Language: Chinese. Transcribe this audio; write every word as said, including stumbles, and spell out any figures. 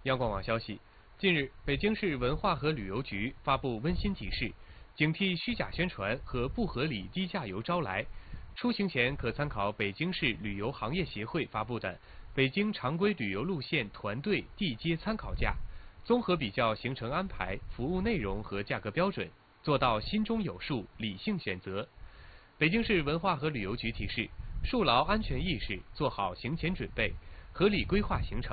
央广网消息，近日，北京市文化和旅游局发布温馨提示，警惕虚假宣传和不合理低价游招来。出行前可参考北京市旅游行业协会发布的《北京常规旅游路线团队地接参考价》，综合比较行程安排、服务内容和价格标准，做到心中有数，理性选择。北京市文化和旅游局提示，树牢安全意识，做好行前准备，合理规划行程。